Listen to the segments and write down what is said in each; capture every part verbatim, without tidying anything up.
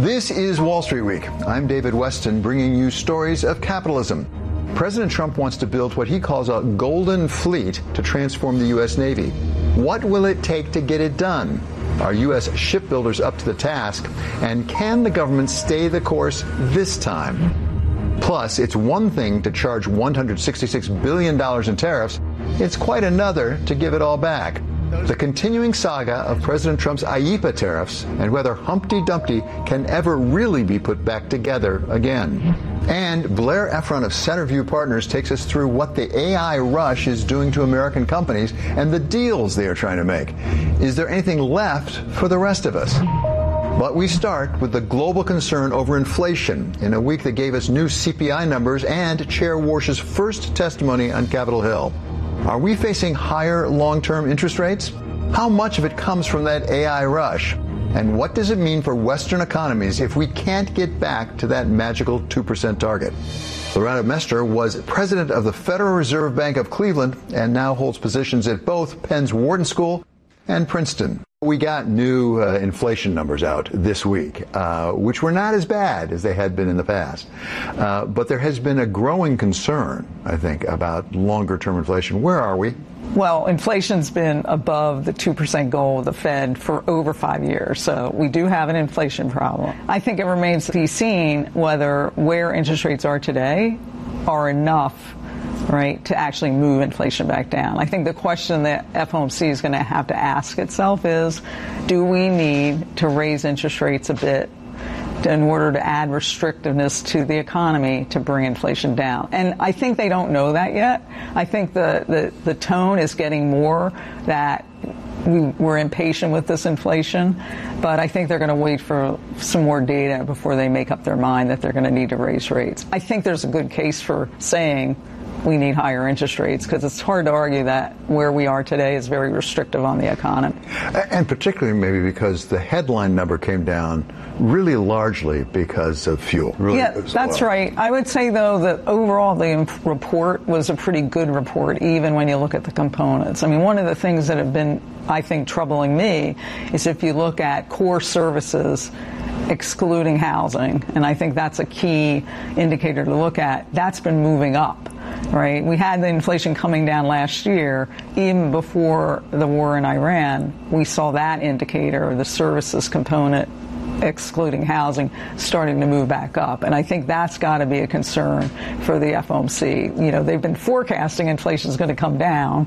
This is Wall Street Week. I'm David Weston, bringing you stories of capitalism. President Trump wants to build what he calls a golden fleet to transform the U S Navy. What will it take to get it done? Are U S shipbuilders up to the task? And can the government stay the course this time? Plus, it's one thing to charge one hundred sixty-six billion dollars in tariffs. It's quite another to give it all back. The continuing saga of President Trump's I E P A tariffs and whether Humpty Dumpty can ever really be put back together again. And Blair Efron of Centerview Partners takes us through what the A I rush is doing to American companies and the deals they are trying to make. Is there anything left for the rest of us? But we start with the global concern over inflation in a week that gave us new C P I numbers and Chair Warsh's first testimony on Capitol Hill. Are we facing higher long-term interest rates? How much of it comes from that A I rush? And what does it mean for Western economies if we can't get back to that magical two percent target? Loretta Mester was president of the Federal Reserve Bank of Cleveland and now holds positions at both Penn's Wharton School and Princeton. We got new uh, inflation numbers out this week, uh, which were not as bad as they had been in the past. Uh, but there has been a growing concern, I think, about longer-term inflation. Where are we? Well, inflation's been above the two percent goal of the Fed for over five years. So we do have an inflation problem. I think it remains to be seen whether where interest rates are today are enough, right, to actually move inflation back down. I think the question that F O M C is going to have to ask itself is, do we need to raise interest rates a bit in order to add restrictiveness to the economy to bring inflation down? And I think they don't know that yet. I think the, the, the tone is getting more that we, we're impatient with this inflation, but I think they're going to wait for some more data before they make up their mind that they're going to need to raise rates. I think there's a good case for saying we need higher interest rates because it's hard to argue that where we are today is very restrictive on the economy. And particularly maybe because the headline number came down really largely because of fuel. Really, yeah, that's oil. Right. I would say, though, that overall the report was a pretty good report, even when you look at the components. I mean, one of the things that have been, I think, troubling me is if you look at core services excluding housing, and I think that's a key indicator to look at, that's been moving up. Right. We had the inflation coming down last year. Even before the war in Iran, we saw that indicator, the services component, excluding housing, starting to move back up. And I think that's got to be a concern for the F O M C. You know, they've been forecasting inflation is going to come down,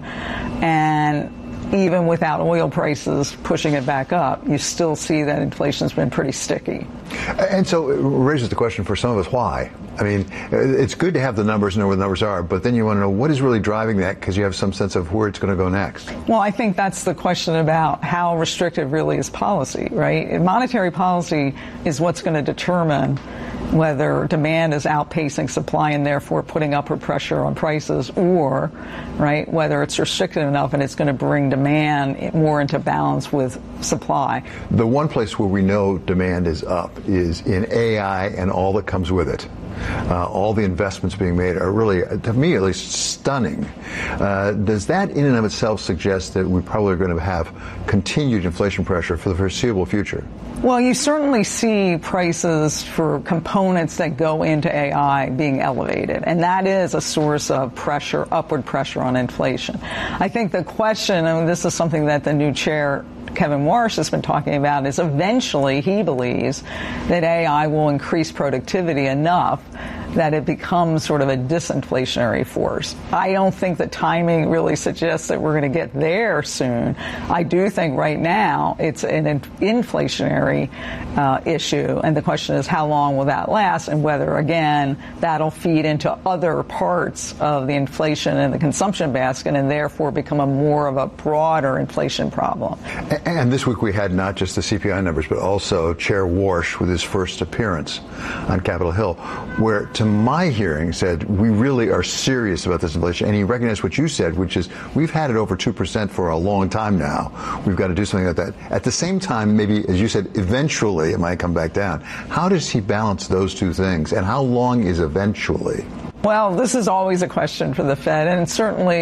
and even without oil prices pushing it back up, you still see that inflation's been pretty sticky. And so it raises the question for some of us, why? I mean, it's good to have the numbers and know where the numbers are, but then you want to know what is really driving that because you have some sense of where it's going to go next. Well, I think that's the question about how restrictive really is policy, right? Monetary policy is what's going to determine whether demand is outpacing supply and therefore putting upward pressure on prices, or, right, whether it's restricted enough and it's going to bring demand more into balance with supply. The one place where we know demand is up is in A I and all that comes with it. Uh, all the investments being made are really, to me at least, stunning. Uh, does that in and of itself suggest that we probably are going to have continued inflation pressure for the foreseeable future? Well, you certainly see prices for components that go into A I being elevated, and that is a source of pressure, upward pressure on inflation. I think the question, and this is something that the new chair, Kevin Warsh, has been talking about, is eventually he believes that A I will increase productivity enough that it becomes sort of a disinflationary force. I don't think the timing really suggests that we're going to get there soon. I do think right now it's an inflationary uh, issue, and the question is how long will that last and whether, again, that'll feed into other parts of the inflation and the consumption basket and therefore become a more of a broader inflation problem. And this week we had not just the C P I numbers, but also Chair Warsh with his first appearance on Capitol Hill, where, to my hearing, said we really are serious about this inflation. And he recognized what you said, which is we've had it over two percent for a long time now. We've got to do something like that. At the same time, maybe, as you said, eventually it might come back down. How does he balance those two things? And how long is eventually? Well, this is always a question for the Fed, and certainly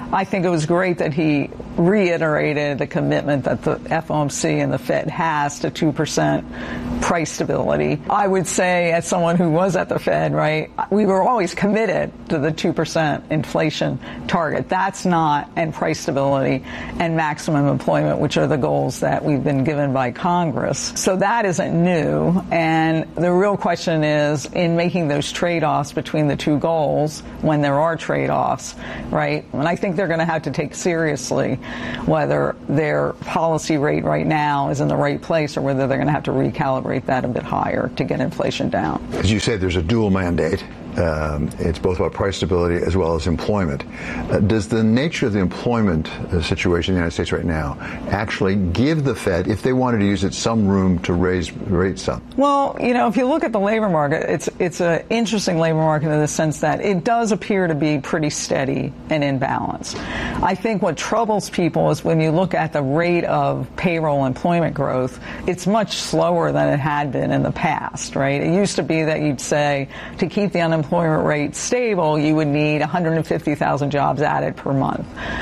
I think it was great that he reiterated the commitment that the F O M C and the Fed has to two percent price stability. I would say, as someone who was at the Fed, right, we were always committed to the two percent inflation target. That's not, and price stability and maximum employment, which are the goals that we've been given by Congress. So that isn't new. And the real question is, in making those trade-offs between the two goals, when there are trade-offs, right, and I think they're going to have to take seriously whether their policy rate right now is in the right place or whether they're going to have to recalibrate that a bit higher to get inflation down. As you say, there's a dual mandate. Um, it's both about price stability as well as employment. Uh, does the nature of the employment uh, situation in the United States right now actually give the Fed, if they wanted to use it, some room to raise rates some? Well, you know, if you look at the labor market, it's it's an interesting labor market in the sense that it does appear to be pretty steady and in balance. I think what troubles people is when you look at the rate of payroll employment growth, it's much slower than it had been in the past, right? It used to be that you'd say to keep the unemployment employment rate stable, you would need one hundred fifty thousand jobs added per month.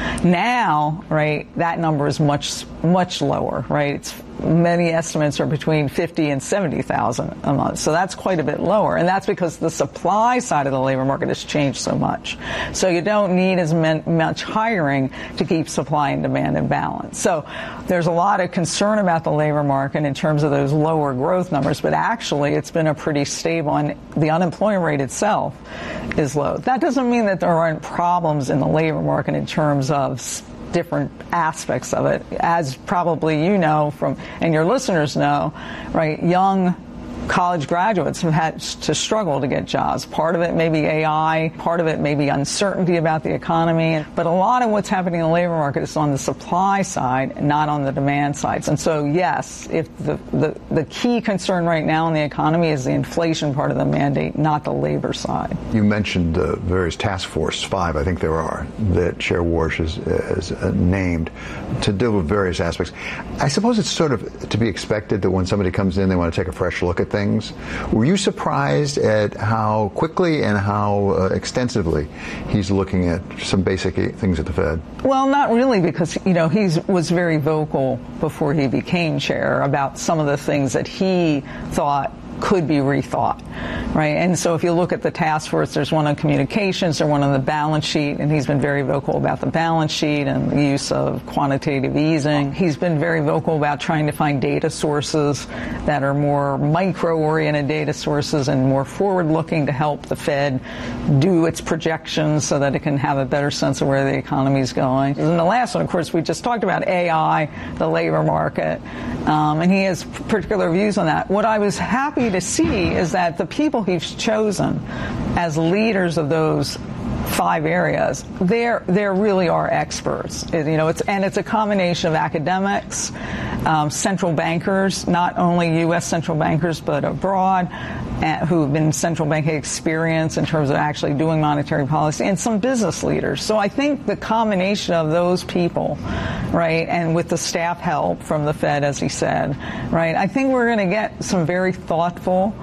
Now, right, that number is much, much lower, right? It's many estimates are between fifty and seventy thousand a month. So that's quite a bit lower. And that's because the supply side of the labor market has changed so much. So you don't need as much hiring to keep supply and demand in balance. So there's a lot of concern about the labor market in terms of those lower growth numbers, but actually it's been a pretty stable, and the unemployment rate itself is low. That doesn't mean that there aren't problems in the labor market in terms of different aspects of it. As probably you know from, and your listeners know, right, young college graduates have had to struggle to get jobs. Part of it may be A I, part of it may be uncertainty about the economy, but a lot of what's happening in the labor market is on the supply side, not on the demand side. And so, yes, if the, the, the key concern right now in the economy is the inflation part of the mandate, not the labor side. You mentioned the various task force, five I think there are, that Chair Warsh has, has uh, named to deal with various aspects. I suppose it's sort of to be expected that when somebody comes in, they want to take a fresh look at things. Were you surprised at how quickly and how uh, extensively he's looking at some basic things at the Fed? Well, not really, because, you know, he was very vocal before he became chair about some of the things that he thought could be rethought, right? And so if you look at the task force, there's one on communications, there's one on the balance sheet, and he's been very vocal about the balance sheet and the use of quantitative easing. He's been very vocal about trying to find data sources that are more micro-oriented data sources and more forward-looking to help the Fed do its projections so that it can have a better sense of where the economy is going. And the last one, of course, we just talked about A I, the labor market, um, and he has particular views on that. What I was happy to see is that the people he's chosen as leaders of those five areas, they're, they really are experts. It, you know, it's, and it's a combination of academics, um, central bankers, not only U S central bankers, but abroad, uh, who have been central banking experience in terms of actually doing monetary policy, and some business leaders. So I think the combination of those people, right, and with the staff help from the Fed, as he said, right, I think we're going to get some very thoughtful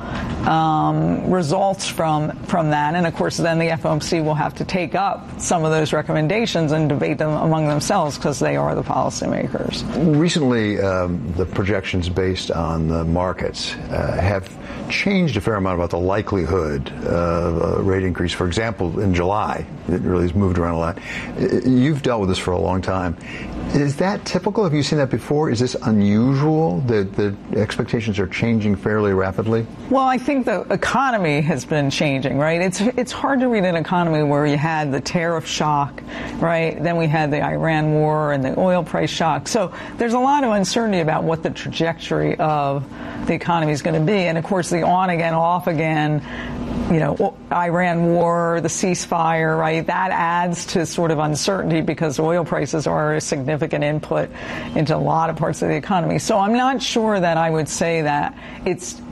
um, results from, from that. And, of course, then the F O M C will have to take up some of those recommendations and debate them among themselves because they are the policymakers. Recently, um, the projections based on the markets uh, have changed a fair amount about the likelihood of a rate increase. For example, in July, it really has moved around a lot. You've dealt with this for a long time. Is that typical? Have you seen that before? Is this unusual that the expectations are changing fairly rapidly? Well, I think the economy has been changing, right? It's it's hard to read an economy where you had the tariff shock, right? Then we had the Iran war and the oil price shock. So there's a lot of uncertainty about what the trajectory of the economy is going to be. And, of course, the on again, off again, you know, Iran war, the ceasefire, right? That adds to sort of uncertainty because oil prices are a significant input into a lot of parts of the economy. So I'm not sure that I would say that it's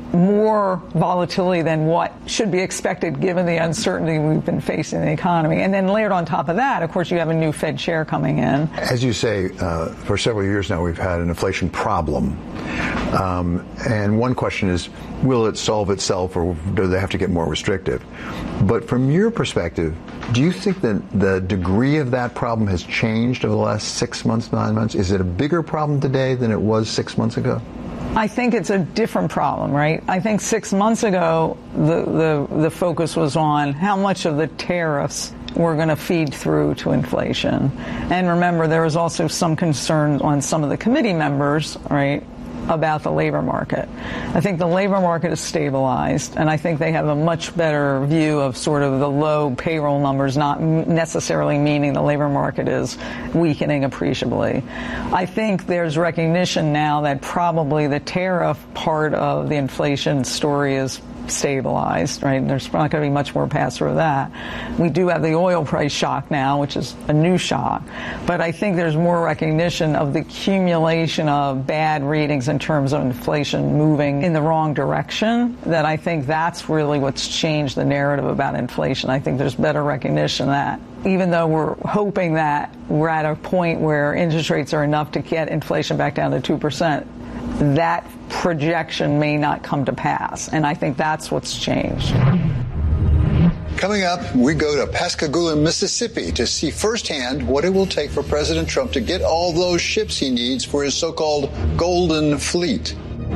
more volatility than what should be expected given the uncertainty we've been facing in the economy. And then layered on top of that, of course, you have a new Fed chair coming in. As you say, uh, for several years now, we've had an inflation problem. Um, and one question is, will it solve itself, or do they have to get more restrictive? But from your perspective, do you think that the degree of that problem has changed over the last six months, nine months? Is it a bigger problem today than it was six months ago? I think it's a different problem, right? I think six months ago, the, the, the focus was on how much of the tariffs were going to feed through to inflation. And remember, there was also some concern on some of the committee members, right, about the labor market. I think the labor market is stabilized, and I think they have a much better view of sort of the low payroll numbers, not necessarily meaning the labor market is weakening appreciably. I think there's recognition now that probably the tariff part of the inflation story is stabilized, right? There's not going to be much more pass-through of that. We do have the oil price shock now, which is a new shock. But I think there's more recognition of the accumulation of bad readings in terms of inflation moving in the wrong direction, that I think that's really what's changed the narrative about inflation. I think there's better recognition that even though we're hoping that we're at a point where interest rates are enough to get inflation back down to two percent, that projection may not come to pass. And I think that's what's changed. Coming up, we go to Pascagoula, Mississippi to see firsthand what it will take for President Trump to get all those ships he needs for his so-called Golden Fleet.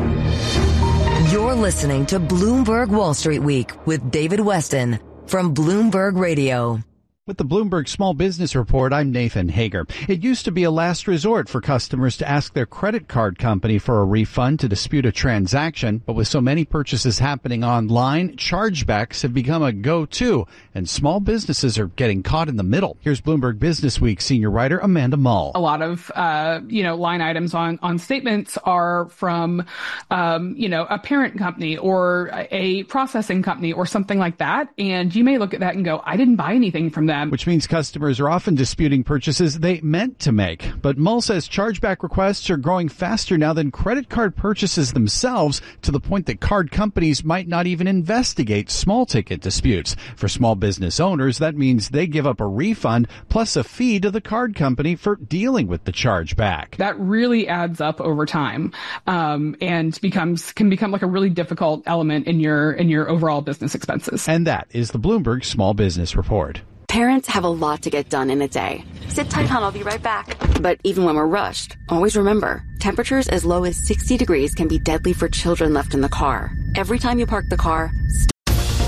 You're listening to Bloomberg Wall Street Week with David Westin from Bloomberg Radio. With the Bloomberg Small Business Report, I'm Nathan Hager. It used to be a last resort for customers to ask their credit card company for a refund to dispute a transaction. But with so many purchases happening online, chargebacks have become a go-to, and small businesses are getting caught in the middle. Here's Bloomberg Business Week senior writer Amanda Mull. A lot of, uh, you know, line items on, on statements are from, um, you know, a parent company or a processing company or something like that. And you may look at that and go, I didn't buy anything from them. Which means customers are often disputing purchases they meant to make. But Mull says chargeback requests are growing faster now than credit card purchases themselves, to the point that card companies might not even investigate small ticket disputes. For small business owners, that means they give up a refund plus a fee to the card company for dealing with the chargeback. That really adds up over time, um, and becomes can become like a really difficult element in your in your overall business expenses. And that is the Bloomberg Small Business Report. Parents have a lot to get done in a day. Sit tight, hon, I'll be right back. But even when we're rushed, always remember, temperatures as low as sixty degrees can be deadly for children left in the car. Every time you park the car, stop.